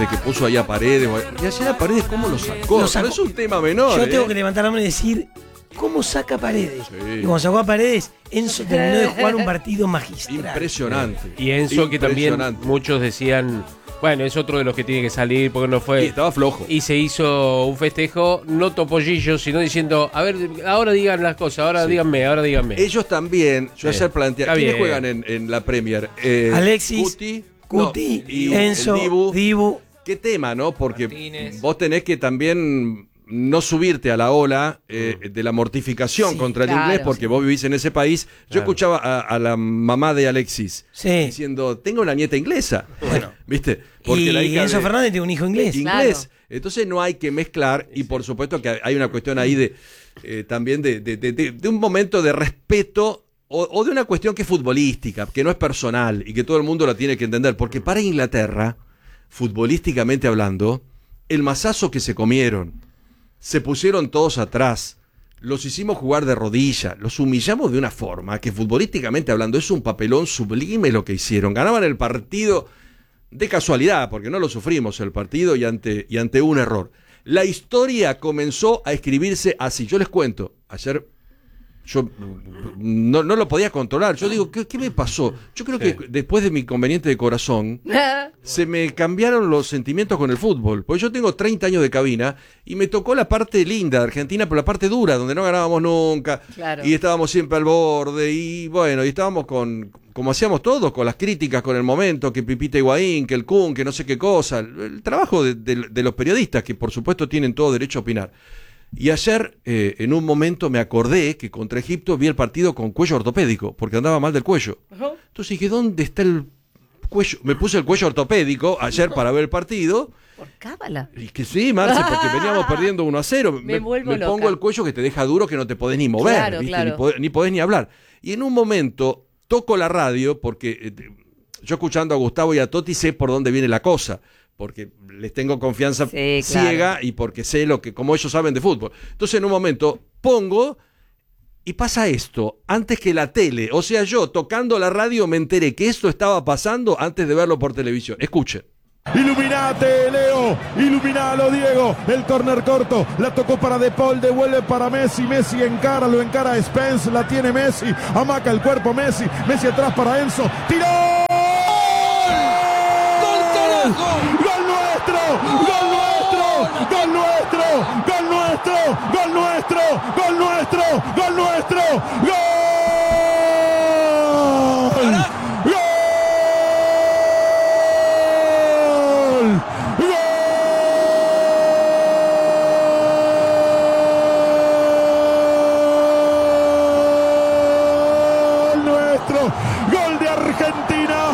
que puso ahí a Paredes. Y ayer a Paredes, ¿cómo lo sacó? No es un tema menor. Yo tengo que levantar la mano y decir, ¿cómo saca Paredes? Sí. Y cuando sacó a Paredes, Enzo terminó de jugar un partido magistral. Impresionante. Y Enzo, que también muchos decían, bueno, es otro de los que tiene que salir porque no fue. Y estaba flojo. Y se hizo un festejo, no topollillo, sino diciendo, a ver, ahora digan las cosas, ahora díganme. Ellos también, yo ayer planteé, ¿quiénes juegan en la Premier? Alexis, Cuti, y Enzo, Dibu. ¿Qué tema, no? Porque Martínez. Vos tenés que también no subirte a la ola de la mortificación contra el inglés, porque vos vivís en ese país. Yo escuchaba a la mamá de Alexis diciendo, tengo una nieta inglesa. Bueno, ¿viste? Porque y la hija Enzo Fernández tiene un hijo inglés. Claro. Entonces no hay que mezclar, y por supuesto que hay una cuestión ahí de también de un momento de respeto o de una cuestión que es futbolística, que no es personal y que todo el mundo la tiene que entender. Porque para Inglaterra, futbolísticamente hablando, el mazazo que se comieron, se pusieron todos atrás, los hicimos jugar de rodilla, los humillamos de una forma que futbolísticamente hablando es un papelón sublime lo que hicieron. Ganaban el partido de casualidad, porque no lo sufrimos el partido y ante un error. La historia comenzó a escribirse así. Yo les cuento, ayer yo no lo podía controlar. Yo digo, ¿qué me pasó? Yo creo que después de mi inconveniente de corazón se me cambiaron los sentimientos con el fútbol. Porque yo tengo 30 años de cabina y me tocó la parte linda de Argentina, pero la parte dura, donde no ganábamos nunca. Claro. Y estábamos siempre al borde. Y bueno, y estábamos como hacíamos todos, con las críticas, con el momento, que Pipita Higuaín, que el Kun, que no sé qué cosa. El trabajo de los periodistas, que por supuesto tienen todo derecho a opinar. Y ayer, en un momento, me acordé que contra Egipto vi el partido con cuello ortopédico, porque andaba mal del cuello. Entonces dije, ¿dónde está el cuello? Me puse el cuello ortopédico ayer para ver el partido. ¿Por cábala? Y que sí, Marce, porque veníamos perdiendo 1-0. Me pongo el cuello que te deja duro, que no te podés ni mover, claro, ¿viste? Claro. Ni podés ni hablar. Y en un momento toco la radio, porque yo escuchando a Gustavo y a Totti sé por dónde viene la cosa, porque les tengo confianza ciega y porque sé como ellos saben de fútbol. Entonces en un momento pongo y pasa esto, antes que la tele, o sea, yo tocando la radio me enteré que esto estaba pasando antes de verlo por televisión. Escuchen. Iluminate, Leo, iluminalo, Diego, el córner corto, la tocó para De Paul, devuelve para Messi, Messi lo encara a Spence, la tiene Messi, amaca el cuerpo Messi atrás para Enzo, tiró. ¡Gol, carajo! ¡Gol nuestro! ¡Gol nuestro! ¡Gol nuestro! ¡Gol nuestro! ¡Gol nuestro! ¡Gol nuestro! ¡Gol nuestro! ¡Gol! Gol de Argentina,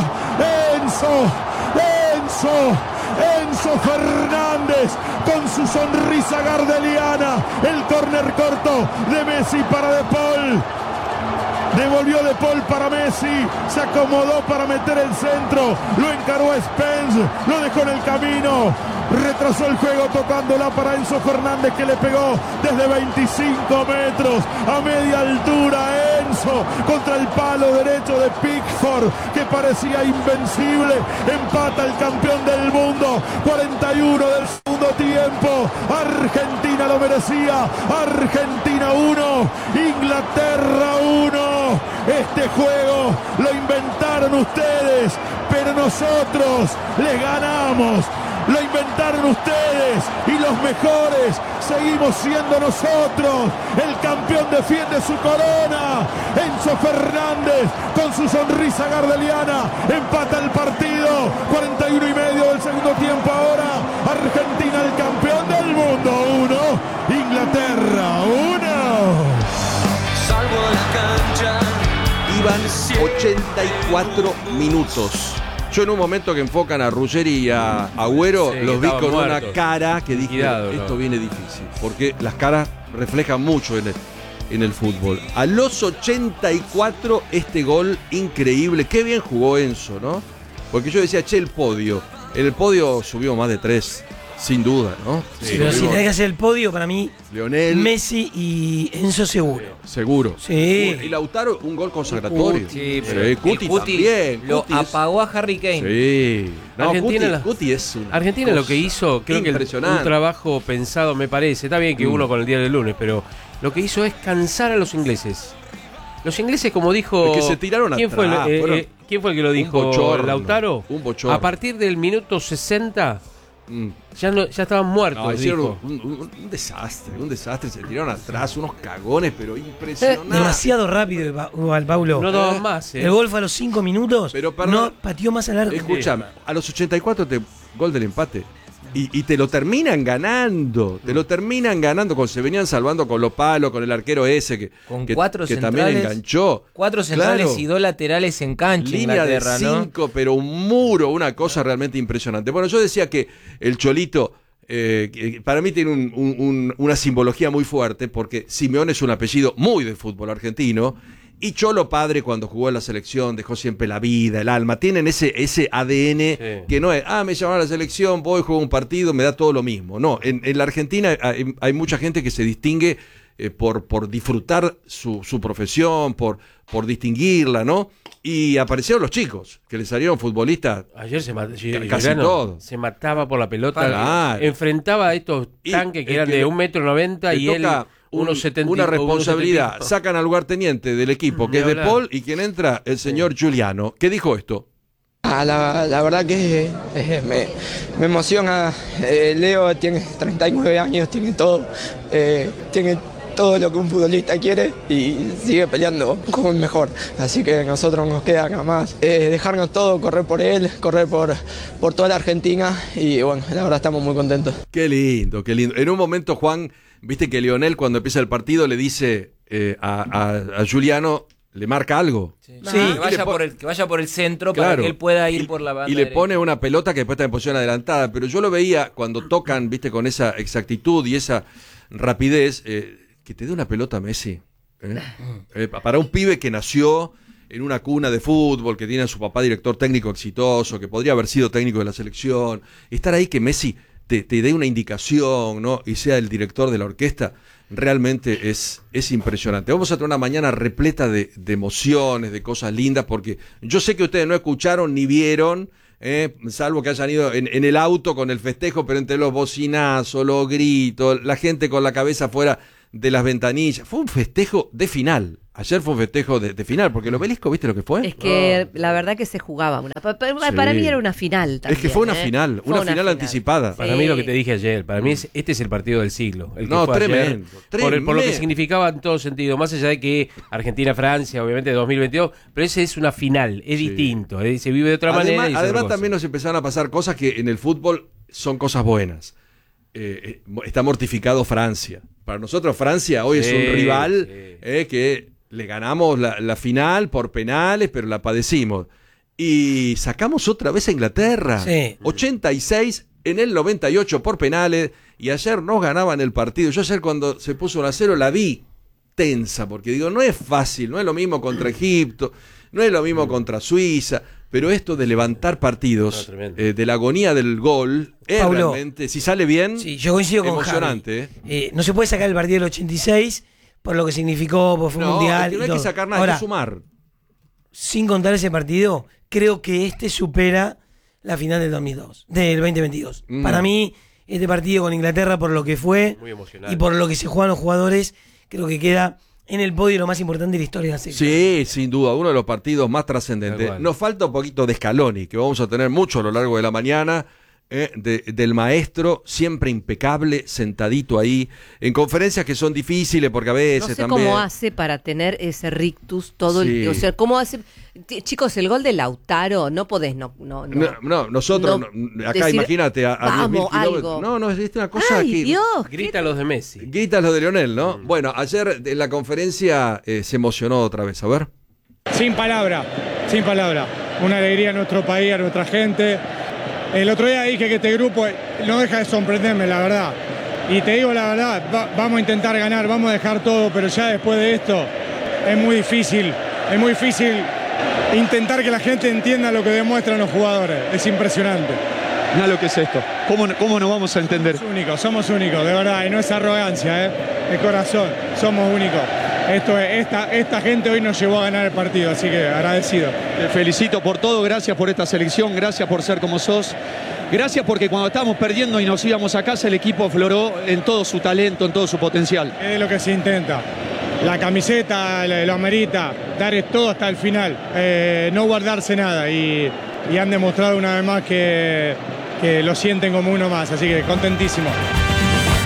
Enzo Fernández con su sonrisa gardeliana, el córner corto de Messi para De Paul. Devolvió De Paul para Messi, se acomodó para meter el centro, lo encaró a Spence, lo dejó en el camino, retrasó el juego tocándola para Enzo Fernández, que le pegó desde 25 metros a media altura. Enzo contra el palo derecho de Pickford, que parecía invencible, empata el campeón del mundo, 41 del segundo tiempo. Argentina lo merecía, Argentina 1, Inglaterra 1. Este juego lo inventaron ustedes, pero nosotros les ganamos. Lo inventaron ustedes y los mejores seguimos siendo nosotros. El campeón defiende su corona. Enzo Fernández con su sonrisa gardeliana empata el partido. 41 y medio del segundo tiempo ahora. Argentina el campeón del mundo 1, Inglaterra 1. Salvo la cancha. Iban 84 minutos. Yo en un momento que enfocan a Ruggeri y a Agüero, los vi con muertos. Una cara que dije, esto viene difícil, porque las caras reflejan mucho en el fútbol. A los 84 este gol increíble, qué bien jugó Enzo, ¿no? Porque yo decía, el podio, en el podio subió más de 3, Sin duda, ¿no? Sí, pero si tenés que hacer el podio, para mí, Lionel. Messi y Enzo seguro. Seguro. Sí. Y Lautaro, un gol consagratorio. Sí, pero Cuti el Cuti también. lo Cuti es- apagó a Harry Kane. Sí. No, Argentina, Cuti es una Argentina lo cosa que hizo, creo que un impresionante. trabajo pensado, me parece. Está bien que uno con el día del lunes, pero lo que hizo es cansar a los ingleses. Los ingleses, como dijo... Es que se tiraron ¿quién fue, atrás, fueron ¿Quién fue el que lo dijo? bochorno, ¿Lautaro? un bochorno. A partir del minuto 60 Mm. ya estaban muertos, No, hicieron dijo. un desastre, se tiraron atrás, unos cagones, pero impresionante. Demasiado rápido igual, Paulo. No daban más, El gol fue a los 5 minutos. Pero, perdón, no pateó más al arco. Escúchame, a los 84 gol del empate. Y te lo terminan ganando. Te lo terminan ganando cuando se venían salvando con los palos, con el arquero ese Con que 4 que centrales. también enganchó. 4 centrales Claro. y 2 laterales en cancha. Línea de Inglaterra, ¿no? 5, pero un muro, una cosa realmente impresionante. Bueno, yo decía que el Cholito, que para mí tiene una simbología muy fuerte, porque Simeone es un apellido muy de fútbol argentino, y Cholo padre cuando jugó en la selección dejó siempre la vida, el alma. Tienen ese ADN que no es, me llamaron a la selección, voy, juego un partido, me da todo lo mismo. No, en la Argentina hay mucha gente que se distingue por disfrutar su profesión, por distinguirla, ¿no? Y aparecieron los chicos, que le salieron futbolistas. Ayer Casi todo. se mataba por la pelota, Claro. enfrentaba a estos Y tanques que el eran que de le- 1,90 m y Le él toca 1,70. una responsabilidad. 1,70. Sacan al lugarteniente del equipo, que Ni es de hablar. Paul, y quien entra, el señor Giuliano. ¿Qué dijo esto? La verdad que me emociona. Leo tiene 39 años, tiene todo lo que un futbolista quiere y sigue peleando como el mejor. Así que a nosotros nos queda nada más dejarnos todo, correr por él, correr por toda la Argentina y bueno, la verdad estamos muy contentos. Qué lindo, qué lindo. En un momento, Juan, viste que Lionel cuando empieza el partido le dice a Giuliano, le marca algo. Sí. Que vaya por el centro para Claro. que él pueda ir por la banda. Y le derecha. pone una pelota que después está en posición adelantada. Pero yo lo veía cuando tocan, viste, con esa exactitud y esa rapidez, que te dé una pelota a Messi. Para un pibe que nació en una cuna de fútbol, que tiene a su papá director técnico exitoso, que podría haber sido técnico de la selección, estar ahí que Messi te dé una indicación, ¿no? Y sea el director de la orquesta, realmente es impresionante. Vamos a tener una mañana repleta de emociones, de cosas lindas, porque yo sé que ustedes no escucharon ni vieron, salvo que hayan ido en el auto con el festejo, pero entre los bocinazos, los gritos, la gente con la cabeza fuera de las ventanillas. Fue un festejo de final. Ayer fue un festejo de final, porque el Obelisco, ¿viste lo que fue? Es que la verdad que se jugaba. Para mí era una final también. Es que fue una final, Fue una final anticipada. Para mí lo que te dije ayer, para mí este es el partido del siglo. El que No, fue ayer, tremendo, por lo que tremendo. significaba en todo sentido, más allá de que Argentina-Francia, obviamente de 2022, pero ese es una final, es distinto, se vive de otra manera. Y es Además otra cosa. también nos empezaron a pasar cosas que en el fútbol son cosas buenas. Está mortificado Francia. Para nosotros Francia hoy es un rival que le ganamos la final por penales, pero la padecimos. Y sacamos otra vez a Inglaterra. Sí. 86 en el 98 por penales. Y ayer nos ganaban el partido. Yo ayer cuando se puso 1-0 la vi tensa, porque digo, no es fácil, no es lo mismo contra Egipto, no es lo mismo contra Suiza, pero esto de levantar partidos, de la agonía del gol, es Paulo, realmente, si sale bien, Sí, yo coincido con emocionante. Javi. No se puede sacar el partido del 86 por lo que significó, porque fue un No, mundial. es que no y hay que todo. sacar nada, hay Ahora, que sumar. sin contar ese partido, creo que este supera la final del 2022. Para mí, este partido con Inglaterra, por lo que fue Muy emocionante. y por lo que se juegan los jugadores, creo que queda en el podio lo más importante de la historia de la selección. Sí, sin duda, uno de los partidos más Tal trascendentes. cual. Nos falta un poquito de Scaloni, que vamos a tener mucho a lo largo de la mañana, del maestro, siempre impecable, sentadito ahí, en conferencias que son difíciles, porque a veces No sé también... cómo hace para tener ese rictus todo Sí. el... O sea, ¿cómo hace? Chicos, el gol de Lautaro, no podés, no. No, nosotros, acá decir, imagínate, a 10.000 vamos, kilómetros. algo. No, es una cosa ¡Ay, que... Dios! Grita los de Messi. Gritas lo de Lionel, ¿no? Bueno, ayer en la conferencia se emocionó otra vez, a ver. Sin palabra. Una alegría a nuestro país, a nuestra gente. El otro día dije que este grupo no deja de sorprenderme, la verdad. Y te digo la verdad, vamos a intentar ganar, vamos a dejar todo, pero ya después de esto es muy difícil intentar que la gente entienda lo que demuestran los jugadores. Es impresionante. Mirá lo que es esto. ¿Cómo nos vamos a entender? Somos únicos, de verdad, y no es arrogancia, es corazón, somos únicos. Esta gente hoy nos llevó a ganar el partido, así que agradecido. Te felicito por todo, gracias por esta selección, gracias por ser como sos. Gracias porque cuando estábamos perdiendo y nos íbamos a casa, el equipo afloró en todo su talento, en todo su potencial. Es lo que se intenta. La camiseta lo amerita, dar todo hasta el final, no guardarse nada. Y han demostrado una vez más que lo sienten como uno más, así que contentísimo.